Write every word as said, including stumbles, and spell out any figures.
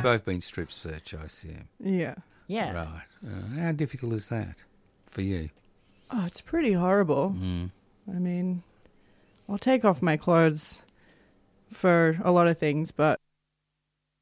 both been strip searched, I assume. Yeah. Yeah. Right. Uh, how difficult is that for you? Oh, it's pretty horrible. Mm. I mean, I'll take off my clothes for a lot of things, but